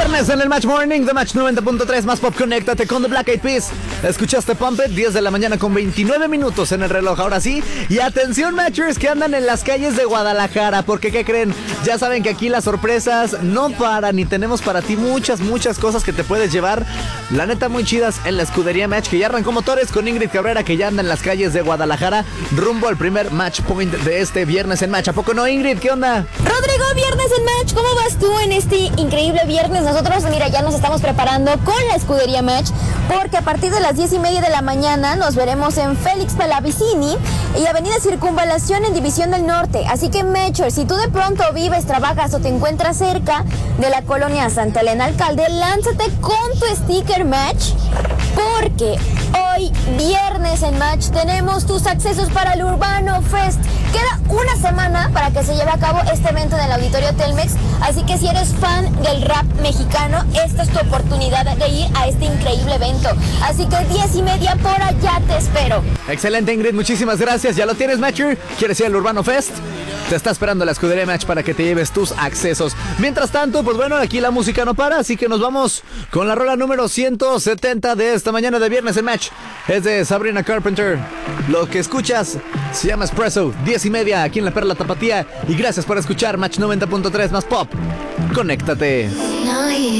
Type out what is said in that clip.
Viernes en el Match Morning de Match 90.3 más pop. Conéctate con The Black Eyed Peas. Escuchaste Pump It, 10 de la mañana con 29 minutos en el reloj. Ahora sí, y atención Matchers que andan en las calles de Guadalajara, porque ¿qué creen? Ya saben que aquí las sorpresas no paran y tenemos para ti muchas cosas que te puedes llevar, la neta muy chidas en la escudería Match, que ya arrancó motores con Ingrid Cabrera, que ya anda en las calles de Guadalajara rumbo al primer Match Point de este viernes en Match. ¿A poco no, Ingrid? ¿Qué onda? Rodrigo, viernes en Match, ¿cómo vas tú en este increíble viernes? Nosotros, mira, ya nos estamos preparando con la escudería Match, porque a partir de las 10:30 de la mañana nos veremos en Félix Pallavicini y Avenida Circunvalación en División del Norte. Así que Matcher, si tú de pronto vives, trabajas o te encuentras cerca de la colonia Santa Elena Alcalde, lánzate con tu sticker Match, porque hoy viernes en Match tenemos tus accesos para el Urbano Fest. Queda una semana para que se lleve a cabo este evento en el Auditorio Telmex, así que si eres fan del rap mexicano, esta es tu oportunidad de ir a este increíble evento. Así que 10:30 por allá te espero. Excelente, Ingrid, muchísimas gracias. ¿Ya lo tienes, Matcher? ¿Quieres ir al Urbano Fest? Te está esperando la escudería Match para que te lleves tus accesos. Mientras tanto, pues bueno, aquí la música no para, así que nos vamos con la rola número 170 de esta mañana de viernes en Match. Es de Sabrina Carpenter. Lo que escuchas se llama Espresso. 10:30 aquí en La Perla Tapatía. Y gracias por escuchar Match 90.3 más pop. Conéctate.